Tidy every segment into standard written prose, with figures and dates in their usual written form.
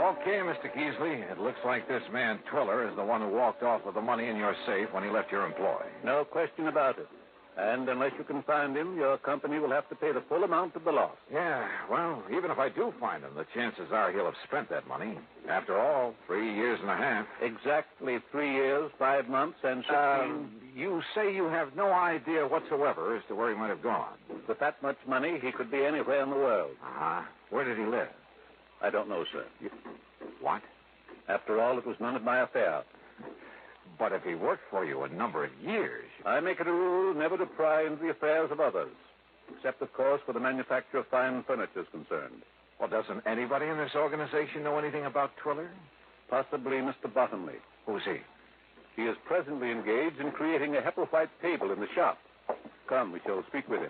Okay, Mr. Keasley. It looks like this man Twiller is the one who walked off with the money in your safe when he left your employ. No question about it. And unless you can find him, your company will have to pay the full amount of the loss. Yeah, well, even if I do find him, the chances are he'll have spent that money. After all, 3 years and a half. Exactly 3 years, 5 months, and 16... You say you have no idea whatsoever as to where he might have gone. With that much money, he could be anywhere in the world. Uh-huh. Where did he live? I don't know, sir. What? After all, it was none of my affair. But if he worked for you a number of years... I make it a rule never to pry into the affairs of others. Except, of course, where the manufacture of fine furniture is concerned. Well, doesn't anybody in this organization know anything about Twiller? Possibly Mr. Bottomley. Who's he? He is presently engaged in creating a Hepplewhite table in the shop. Come, we shall speak with him.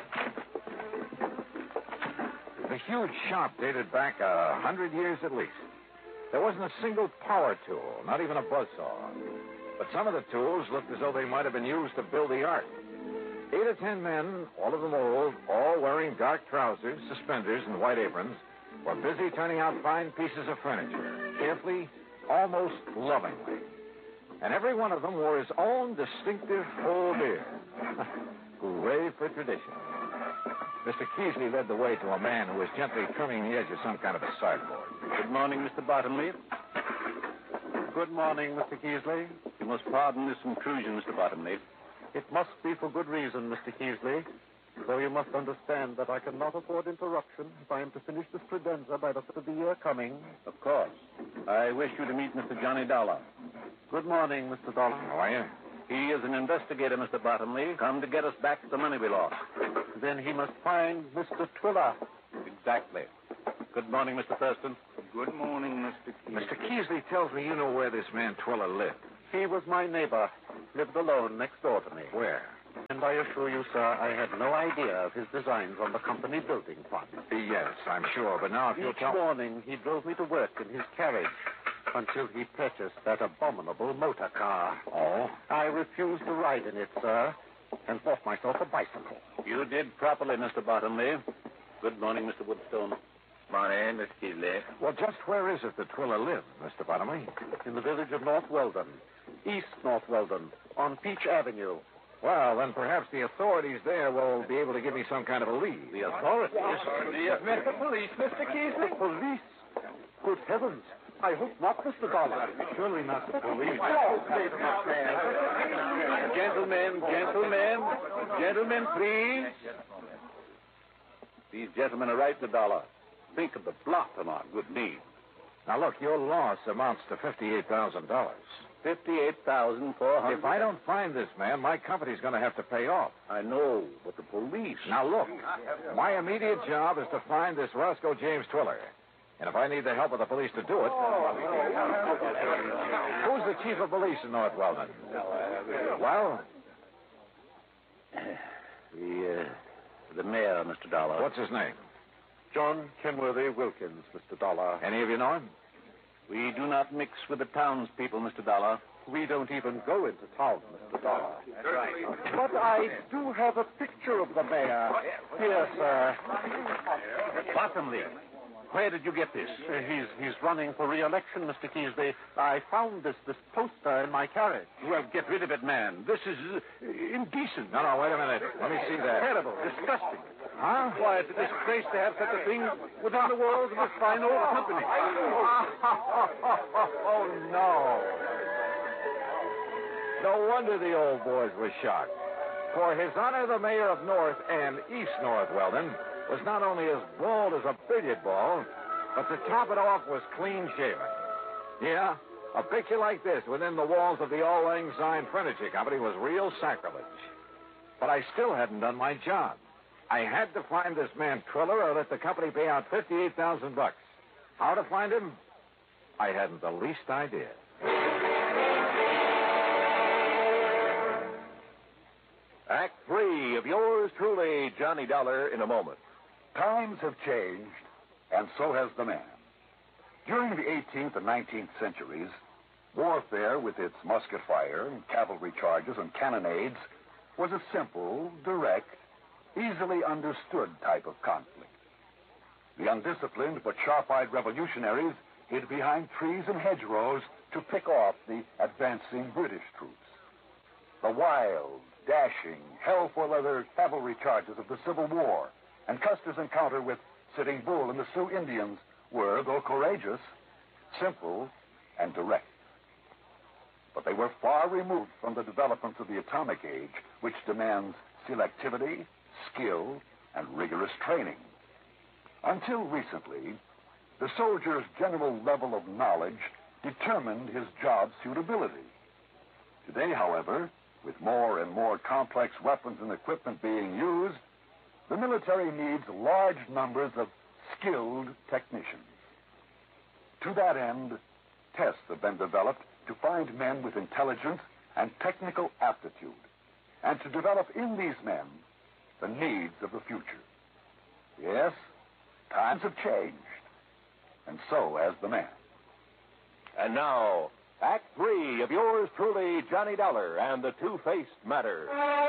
The huge shop dated back 100 years at least. There wasn't a single power tool, not even a buzzsaw. But some of the tools looked as though they might have been used to build the ark. 8 or 10 men, all of them old, all wearing dark trousers, suspenders, and white aprons, were busy turning out fine pieces of furniture, carefully, almost lovingly. And every one of them wore his own distinctive full beard. Hooray for tradition. Mr. Keasley led the way to a man who was gently trimming the edge of some kind of a sideboard. Good morning, Mr. Bottomley. Good morning, Mr. Keasley. You must pardon this intrusion, Mr. Bottomley. It must be for good reason, Mr. Keasley. Though you must understand that I cannot afford interruption if I am to finish this credenza by the first of the year coming. Of course. I wish you to meet Mr. Johnny Dollar. Good morning, Mr. Dollar. How are you? He is an investigator, Mr. Bottomley, come to get us back the money we lost. Then he must find Mr. Twiller. Exactly. Good morning, Mr. Thurston. Good morning, Mr. Keasley. Mr. Keasley tells me you know where this man Twiller lived. He was my neighbor, lived alone next door to me. Where? And I assure you, sir, I had no idea of his designs on the company building fund. Yes, I'm sure, but now if you'll Each tell... morning, he drove me to work in his carriage until he purchased that abominable motor car. Oh? I refused to ride in it, sir, and bought myself a bicycle. You did properly, Mr. Bottomley. Good morning, Mr. Woodstone. Morning, Mr. Keasley. Well, just where is it that Twiller lived, Mr. Bottomley? In the village of North Weldon, East North Weldon, on Peach Avenue. Well, then perhaps the authorities there will be able to give me some kind of a lead. The authorities? The police, Mr. Keasley. The police? Good heavens. I hope not, Mr. Dollar. Surely not the police. Gentlemen, please. These gentlemen are right, Mr. Dollar. Think of the blot on our good name. Now, look, your loss amounts to $58,000. $58,400. If I don't find this man, my company's going to have to pay off. I know, but the police... Now, look, my immediate job is to find this Roscoe James Twiller. And if I need the help of the police to do it... Who's the chief of police in North Weldon? Well? The mayor, Mr. Dollar. What's his name? John Kenworthy Wilkins, Mr. Dollar. Any of you know him? We do not mix with the townspeople, Mr. Dollar. We don't even go into town, Mr. Dollar. That's right. But I do have a picture of the mayor. Here, sir. Bottomley, where did you get this? He's running for re-election, Mr. Keasley. I found this poster in my carriage. Well, get rid of it, man. This is indecent. No, wait a minute. Let me see that. Terrible, disgusting. Huh? Why, it's a disgrace to have such a thing within the walls of this fine old company. Oh, no. No wonder the old boys were shocked. For His Honor the Mayor of North and East North Weldon was not only as bald as a billiard ball, but to top it off was clean shaven. Yeah, a picture like this within the walls of the All Lang Syne Furniture Company was real sacrilege. But I still hadn't done my job. I had to find this man Twiller or let the company pay out $58,000. How to find him? I hadn't the least idea. Act 3 of yours truly, Johnny Dollar, in a moment. Times have changed, and so has the man. During the 18th and 19th centuries, warfare with its musket fire, cavalry charges, and cannonades was a simple, direct, easily understood type of conflict. The undisciplined but sharp-eyed revolutionaries hid behind trees and hedgerows to pick off the advancing British troops. The wild, dashing, hell-for-leather cavalry charges of the Civil War and Custer's encounter with Sitting Bull and the Sioux Indians were, though courageous, simple and direct. But they were far removed from the developments of the atomic age, which demands selectivity, skill, and rigorous training. Until recently, the soldier's general level of knowledge determined his job suitability. Today, however, with more and more complex weapons and equipment being used, the military needs large numbers of skilled technicians. To that end, tests have been developed to find men with intelligence and technical aptitude, and to develop in these men the needs of the future. Yes, times have changed, and so has the man. And now, Act 3 of yours truly, Johnny Dollar and the Two-Faced Matter.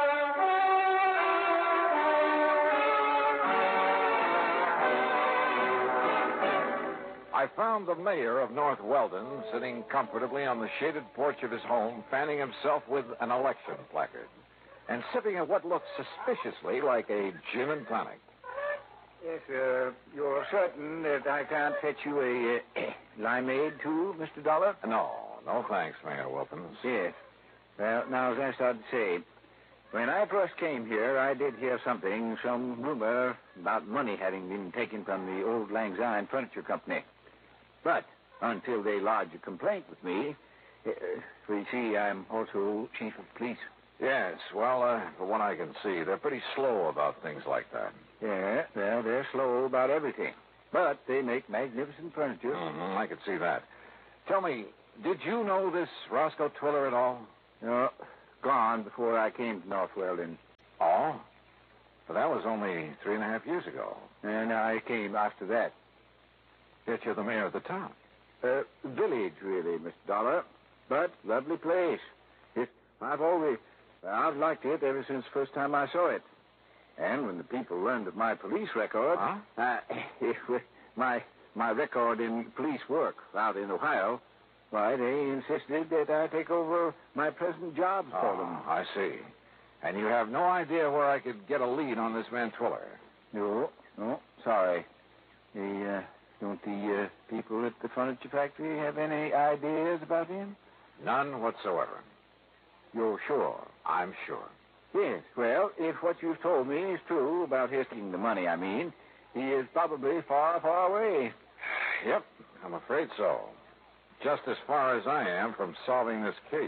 I found the mayor of North Weldon sitting comfortably on the shaded porch of his home, fanning himself with an election placard and sipping at what looked suspiciously like a gin and tonic. Yes, you're certain that I can't fetch you a limeade, too, Mr. Dollar? No thanks, Mayor Wilkins. Yes. Well, now, as I started to say, when I first came here, I did hear some rumor about money having been taken from the old Lang Syne Furniture Company. But until they lodged a complaint with me, you see, I'm also chief of police. Yes, well, from what I can see, they're pretty slow about things like that. Yeah, well, they're slow about everything. But they make magnificent furniture. Mm-hmm, I could see that. Tell me, did you know this Roscoe Twiller at all? No, gone before I came to North Weldon. Oh? But that was only 3.5 years ago. And I came after that. Yet you're the mayor of the town. Village, really, Mr. Dollar. But lovely place. I've liked it ever since the first time I saw it. And when the people learned of my police record, my record in police work out in Ohio, why, they insisted that I take over my present jobs for them. I see. And you have no idea where I could get a lead on this man Twiller? No, sorry. Don't the people at the furniture factory have any ideas about him? None whatsoever. You're sure? I'm sure. Yes, well, if what you've told me is true about his taking the money, he is probably far, far away. Yep, I'm afraid so. Just as far as I am from solving this case.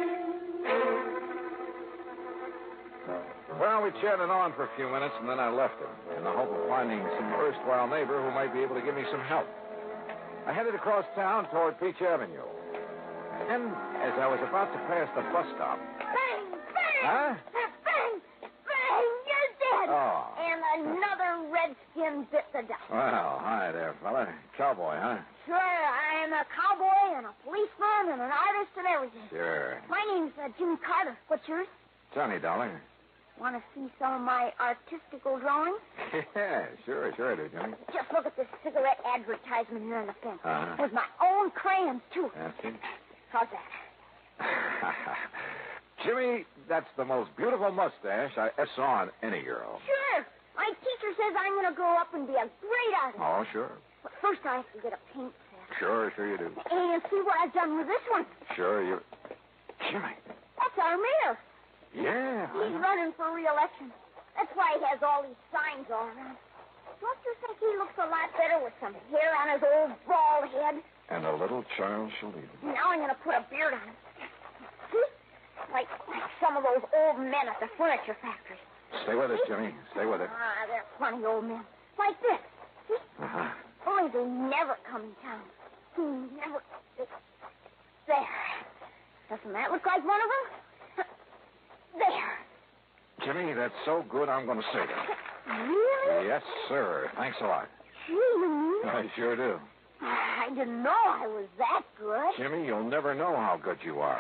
Well, we chatted on for a few minutes, and then I left him in the hope of finding some erstwhile neighbor who might be able to give me some help. I headed across town toward Peach Avenue. And then, as I was about to pass the bus stop... Bang! Bang! Huh? Bang! Bang! You're dead! Oh. And another redskin bit the dust. Well, hi there, fella. Cowboy, huh? Sure, I'm a cowboy and a policeman and an artist and everything. Sure. My name's Jimmy Carter. What's yours? Johnny Dollar. Want to see some of my artistical drawings? Yeah, sure I do, Johnny. Just look at this cigarette advertisement here on the fence. Uh-huh. With my own crayons, too. That's it. How's that? Jimmy, that's the most beautiful mustache I ever saw on any girl. Sure. My teacher says I'm going to grow up and be a great artist. Oh, sure. But first I have to get a paint set. Sure you do. And see what I've done with this one. Sure, you... Jimmy. That's our mayor. Yeah. He's running for re-election. That's why he has all these signs all around. Don't you think he looks a lot better with some hair on his old bald head? And a little child shall lead him. Now I'm going to put a beard on him. See? Like some of those old men at the furniture factory. Stay with us, Jimmy. Stay with it. They're funny old men. Like this. See? Uh-huh. Only they never come in town. Never. There. Doesn't that look like one of them? There. Jimmy, that's so good I'm going to save it. Really? Yes, sir. Thanks a lot. Gee, I sure do. I didn't know I was that good. Jimmy, you'll never know how good you are.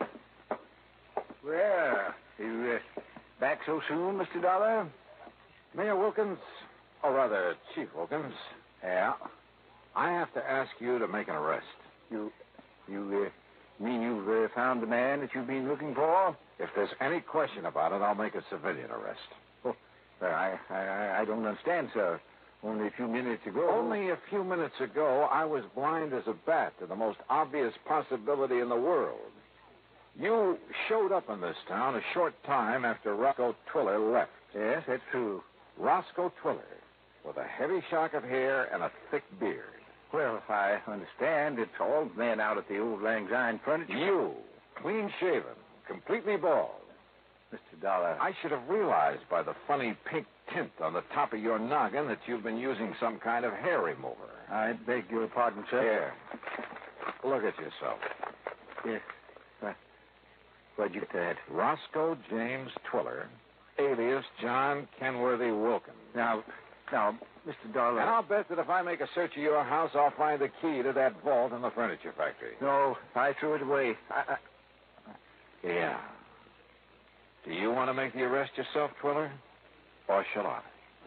Well, you back so soon, Mr. Dollar? Mayor Wilkins, or rather, Chief Wilkins, Yeah? I have to ask you to make an arrest. You mean you've found the man that you've been looking for? If there's any question about it, I'll make a civilian arrest. Well, I don't understand, sir. Only a few minutes ago. Only a few minutes ago, I was blind as a bat to the most obvious possibility in the world. You showed up in this town a short time after Roscoe Twiller left. Yes, that's true. Roscoe Twiller, with a heavy shock of hair and a thick beard. Well, I understand it's all the men out at the old Lang Syne furniture. You, clean-shaven, completely bald. Mr. Dollar. I should have realized by the funny pink tint on the top of your noggin that you've been using some kind of hair remover. I beg your pardon, sir. Here. Look at yourself. Yes. What'd you get that? Roscoe James Twiller, alias John Kenworthy Wilkins. Now, Mr. Dollar. And I'll bet that if I make a search of your house, I'll find the key to that vault in the furniture factory. No, I threw it away. Yeah. Do you want to make the arrest yourself, Twiller? Or shall I?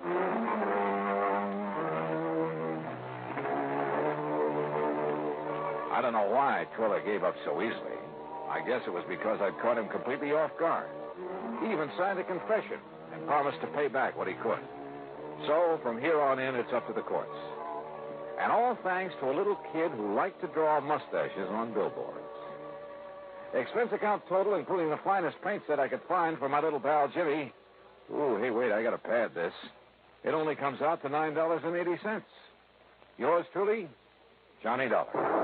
I don't know why Twiller gave up so easily. I guess it was because I'd caught him completely off guard. He even signed a confession and promised to pay back what he could. So, from here on in, it's up to the courts. And all thanks to a little kid who liked to draw mustaches on billboards. The expense account total, including the finest paint set I could find for my little pal Jimmy. Ooh, hey, wait, I gotta pad this. It only comes out to $9.80. Yours truly, Johnny Dollar.